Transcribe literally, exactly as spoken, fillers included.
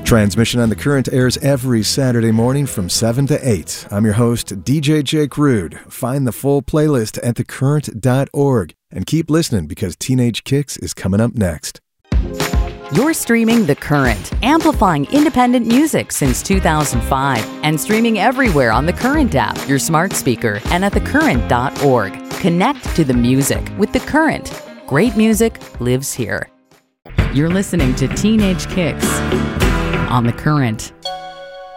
Transmission on the Current airs every Saturday morning from seven to eight. I'm your host, D J Jake Rude. Find the full playlist at the current dot org and keep listening because Teenage Kicks is coming up next. You're streaming The Current, amplifying independent music since two thousand five and streaming everywhere on the Current app, your smart speaker, and at the current dot org. Connect to the music with The Current. Great music lives here. You're listening to Teenage Kicks on The Current.